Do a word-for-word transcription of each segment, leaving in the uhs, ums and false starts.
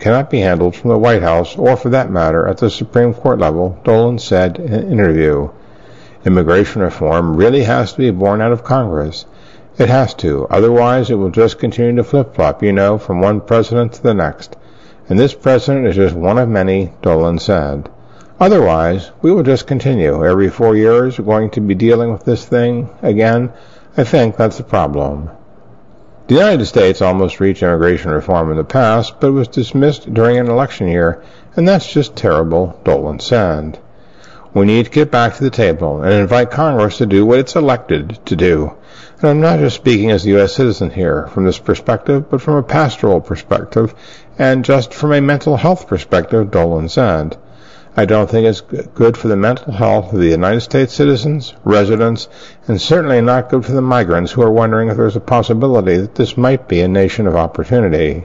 cannot be handled from the White House or, for that matter, at the Supreme Court level, Dolan said in an interview. Immigration reform really has to be born out of Congress. It has to, otherwise it will just continue to flip-flop, you know, from one president to the next. And this president is just one of many, Dolan said. Otherwise, we will just continue. Every four years, we're going to be dealing with this thing again. I think that's the problem. The United States almost reached immigration reform in the past, but was dismissed during an election year, and that's just terrible, Dolan said. We need to get back to the table and invite Congress to do what it's elected to do. And I'm not just speaking as a U S citizen here from this perspective, but from a pastoral perspective and just from a mental health perspective, Dolan said. I don't think it's good for the mental health of the United States citizens, residents, and certainly not good for the migrants who are wondering if there's a possibility that this might be a nation of opportunity.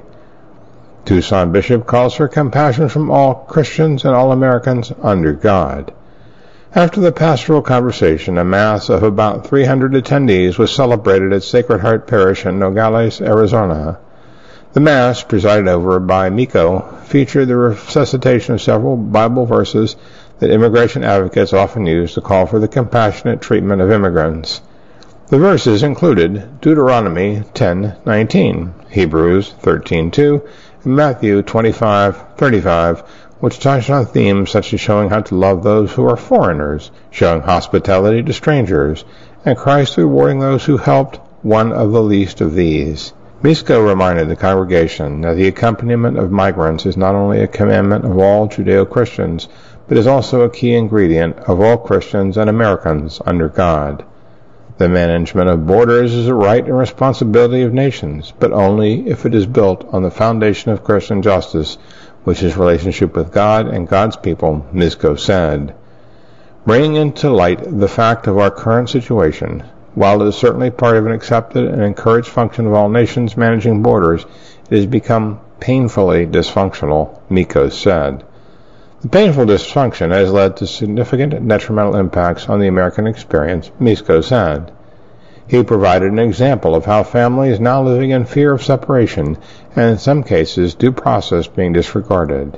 Tucson Bishop calls for compassion from all Christians and all Americans under God. After the pastoral conversation, a mass of about three hundred attendees was celebrated at Sacred Heart Parish in Nogales, Arizona. The Mass, presided over by Miko, featured the recitation of several Bible verses that immigration advocates often use to call for the compassionate treatment of immigrants. The verses included Deuteronomy ten nineteen, Hebrews thirteen two, and Matthew twenty-five thirty-five, which touched on themes such as showing how to love those who are foreigners, showing hospitality to strangers, and Christ rewarding those who helped one of the least of these. Misko reminded the congregation that the accompaniment of migrants is not only a commandment of all Judeo-Christians, but is also a key ingredient of all Christians and Americans under God. The management of borders is a right and responsibility of nations, but only if it is built on the foundation of Christian justice, which is relationship with God and God's people, Misko said. Bringing into light the fact of our current situation, while it is certainly part of an accepted and encouraged function of all nations managing borders, it has become painfully dysfunctional, Miko said. The painful dysfunction has led to significant detrimental impacts on the American experience, Misko said. He provided an example of how families now living in fear of separation, and in some cases due process being disregarded.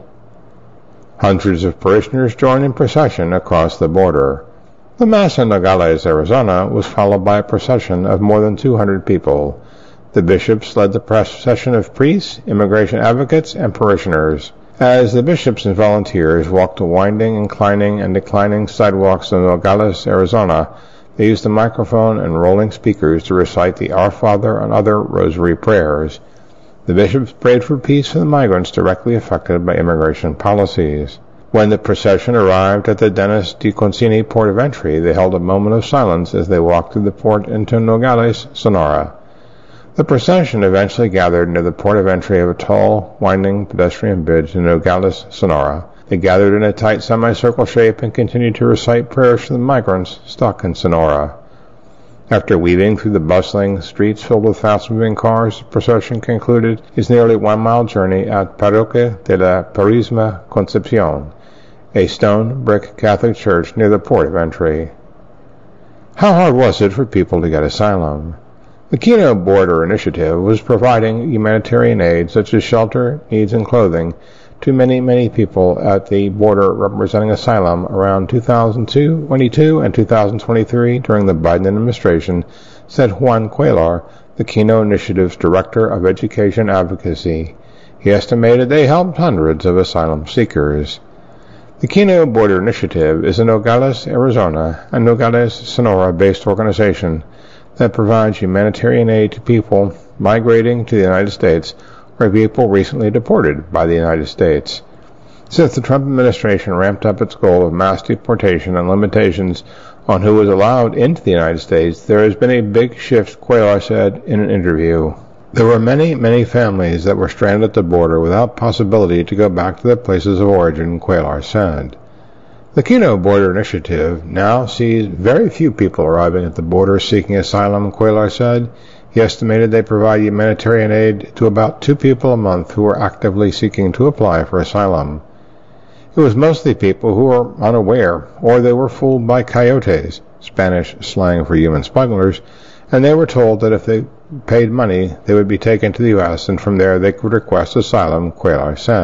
Hundreds of parishioners joined in procession across the border. The Mass in Nogales, Arizona, was followed by a procession of more than two hundred people. The bishops led the procession of priests, immigration advocates, and parishioners. As the bishops and volunteers walked the winding, inclining, and declining sidewalks of Nogales, Arizona, they used the microphone and rolling speakers to recite the Our Father and other rosary prayers. The bishops prayed for peace for the migrants directly affected by immigration policies. When the procession arrived at the Dennis D. Concini port of entry, they held a moment of silence as they walked through the port into Nogales, Sonora. The procession eventually gathered near the port of entry of a tall, winding pedestrian bridge in Nogales, Sonora. They gathered in a tight semicircle shape and continued to recite prayers for the migrants stuck in Sonora. After weaving through the bustling streets filled with fast-moving cars, the procession concluded its nearly one-mile journey at Parroquia de la Purísima Concepción, a stone-brick Catholic church near the port of entry. How hard was it for people to get asylum? The Keno Border Initiative was providing humanitarian aid such as shelter, needs, and clothing to many, many people at the border representing asylum around two thousand twenty-two and two thousand twenty-three during the Biden administration, said Juan Cuellar, the Keno Initiative's Director of Education Advocacy. He estimated they helped hundreds of asylum seekers. The Keno Border Initiative is a Nogales, Arizona, and Nogales, Sonora-based organization that provides humanitarian aid to people migrating to the United States or people recently deported by the United States. Since the Trump administration ramped up its goal of mass deportation and limitations on who was allowed into the United States, there has been a big shift, Cuellar said in an interview. There were many, many families that were stranded at the border without possibility to go back to their places of origin, Cuellar said. The Keno Border Initiative now sees very few people arriving at the border seeking asylum, Cuellar said. He estimated they provide humanitarian aid to about two people a month who are actively seeking to apply for asylum. It was mostly people who were unaware, or they were fooled by coyotes, Spanish slang for human smugglers, and they were told that if they paid money, they would be taken to the U S and from there they could request asylum, Cuellar said.